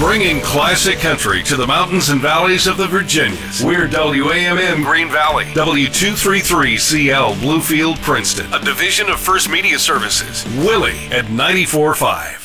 Bringing classic country to the mountains and valleys of the Virginias. We're WAMN Green Valley, W233CL Bluefield, Princeton, a division of First Media Services. Willie at 94.5.